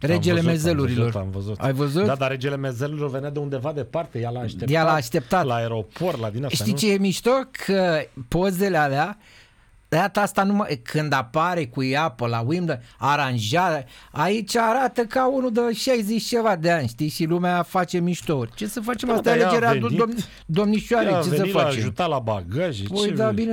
Regele Mezelurilor. Am văzut. Ai văzut? Da, dar regele Mezelurilor venea de undeva departe, ea l-a așteptat. La aeroport, la din asta. Știi ce e mișto? Că pozele alea, de data asta numai, când apare cu ea pe la Wimbledon, aranjarea, aici arată ca unul de 60 ceva de ani, știi? Și lumea face miștouri. Ce să facem? Asta e alegerea domnișoarei. Ce să facem? A ajutat la bagaje. Păi da, bine